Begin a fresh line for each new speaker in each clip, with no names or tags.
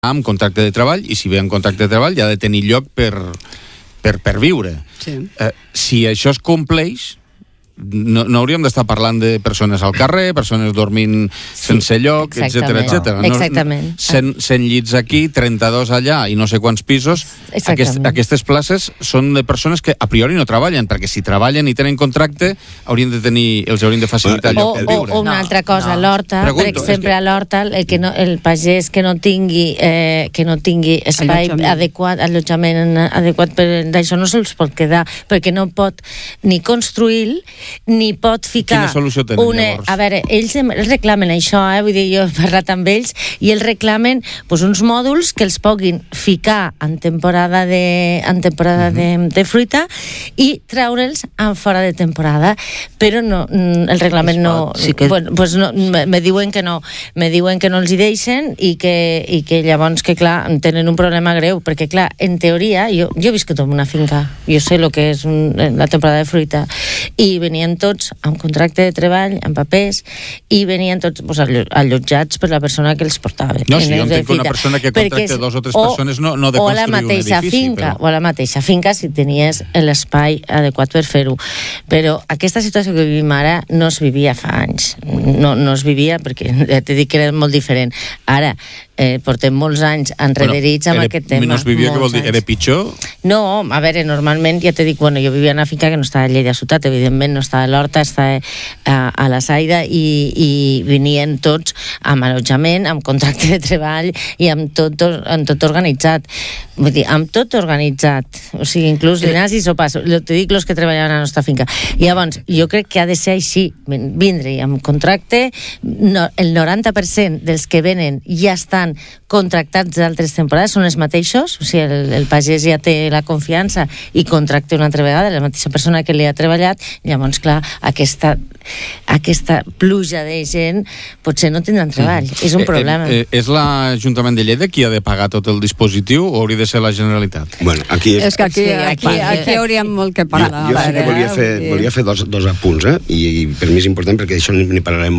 amb contracte de treball, i si ve amb contracte de treball ja ha de tenir lloc per viure.
Sí.
Si això es compleix, no hauríem d'estar parlant de persones al carrer, persones dormint sense lloc, etcètera.
Exactament.
100 llits aquí, 32 allà i no sé quants pisos. Aquestes places són de persones que a priori no treballen, perquè si treballen i tenen contracte els haurien de facilitar lloc per viure.
O una altra cosa, l'horta, per exemple, a l'horta, el pagès que no tingui espai adequat, allotjament adequat, d'això no se'ls pot quedar, perquè no pot ni construir ni pot ficar...
Quina solució tenen, llavors?
A veure, ells reclamen això, vull dir, jo he parlat amb ells, i ells reclamen uns mòduls que els puguin ficar en temporada de fruita i treure'ls en fora de temporada, però no, el reglament no... Me diuen que no els hi deixen i que llavors, que clar, tenen un problema greu, perquè clar, en teoria, jo he viscut en una finca, jo sé el que és la temporada de fruita, i venien tots amb contracte de treball, amb papers, i venien tots allotjats per la persona que els portava.
No, si jo entenc que una persona que contracta 2 o 3 persones no de construir un edifici.
O a la mateixa finca, si tenies l'espai adequat per fer-ho. Però aquesta situació que vivim ara no es vivia fa anys. No es vivia, perquè ja t'he dit que era molt diferent. Ara, portem molts anys enrederits amb aquest tema.
No es vivia, què vol dir? Era pitjor?
No, a veure, normalment, ja t'he dit, jo vivia en una finca que no estava a Lleida ciutat, evidentment no estava a l'Horta, estava a la Saida, i venien tots amb allotjament, amb contracte de treball i amb tot organitzat. Vull dir, amb tot organitzat. O sigui, inclús dinars i sopars. Te dic els que treballaven a la nostra finca. I llavors, jo crec que ha de ser així, vindre amb contracte, el 90% dels que venen ja estan contractats d'altres temporades, són els mateixos, o sigui, el pagès ja té la confiança i contracta una altra vegada la mateixa persona que li ha treballat. Llavors, clar, aquesta pluja de gent potser no tindran treball. És un problema.
És l'Ajuntament de Lleida qui ha de pagar tot el dispositiu o hauria de ser la Generalitat?
Bueno, aquí
hauríem molt que parlar.
Jo sí que volia fer dos apunts, i per mi és important perquè d'això n'hi parlarem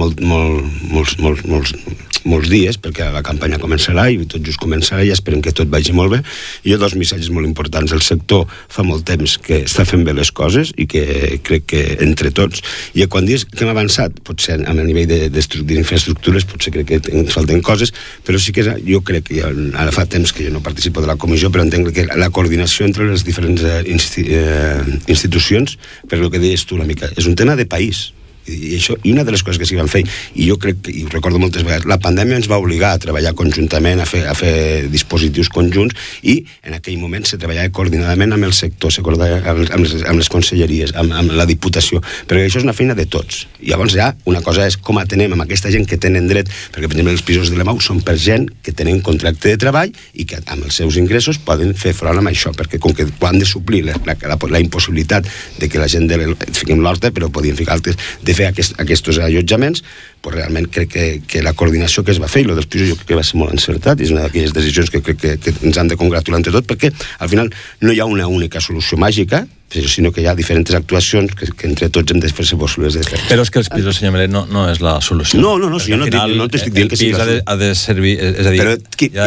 molts dies, perquè la campanya començarà i tot just començarà i esperem que tot vagi molt bé. I jo 2 missatges molt importants. El sector fa molt temps que està fent bé les coses i que crec que entre tots, i quan dius que hem avançat, potser a nivell d'infraestructures, potser crec que ens falten coses, però sí que jo crec que ara fa temps que jo no participo de la comissió, però entenc que la coordinació entre les diferents institucions, per el que deies tu una mica, és un tema de país. I una de les coses que s'hi van fer, i jo crec, i ho recordo moltes vegades, la pandèmia ens va obligar a treballar conjuntament, a fer dispositius conjunts, i en aquell moment se treballava coordinadament amb el sector, amb les conselleries, amb la Diputació, perquè això és una feina de tots. I llavors ja una cosa és com atenem amb aquesta gent que tenen dret, perquè per exemple els pisos de l'EMAU són per gent que tenen contracte de treball i que amb els seus ingressos poden fer front amb això, perquè com que han de suplir la impossibilitat de que la gent fiquem l'horta, però podien ficar altres, de fer aquests allotjaments, pues realment crec que la coordinació que es va fer i el dels pisos jo crec que va ser molt encertat i és una d'aquelles decisions que crec que ens han de congratular entre tot, perquè al final no hi ha una única solució màgica, sinó que hi ha diferents actuacions que entre tots hem de fer-se possibles de fer.
Però és que els pisos, senyor Miret, no és la solució.
No, jo no t'estic dient que sigui la solució.
Ha de servir, és a dir...
Però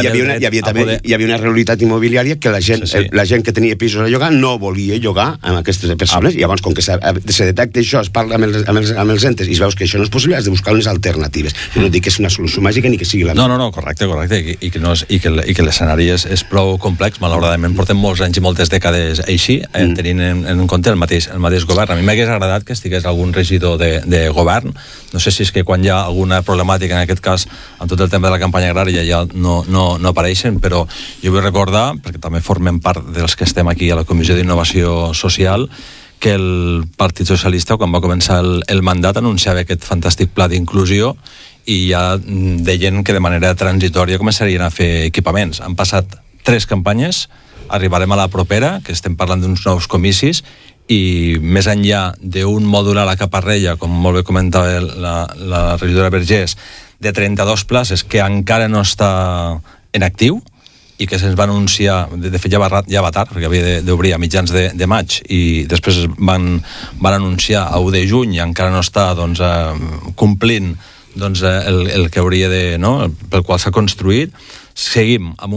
hi havia una realitat immobiliària que la gent que tenia pisos a llogar no volia llogar amb aquestes persones, i llavors com que se detecta això, es parla amb els entes i es veus que això no és possible, has de buscar unes alternatives. Jo no dic que és una solució màgica ni que sigui la millor.
No, correcte, i que l'escenari és prou complex, malauradament portem molts anys i moltes dècades així, tenint en compte el mateix govern. A mi m'hagués agradat que estigués algun regidor de govern. No sé si és que quan hi ha alguna problemàtica, en aquest cas, amb tot el tema de la campanya agrària, ja no apareixen, però jo vull recordar, perquè també formem part dels que estem aquí a la Comissió d'Innovació Social, que el Partit Socialista, quan va començar el mandat, anunciava aquest fantàstic pla d'inclusió i ja deien que de manera transitòria començarien a fer equipaments. Han passat 3 campanyes, arribarem a la propera, que estem parlant d'uns nous comicis, i més enllà d'un mòdul a la Caparrella, com molt bé comentava la regidora Vergés, de 32 places que encara no està en actiu, i que se'ns va anunciar, de fet ja va tard, perquè havia d'obrir a mitjans de maig, i després van anunciar a 1 de juny i encara no està complint el que hauria pel qual s'ha construït. seguim amb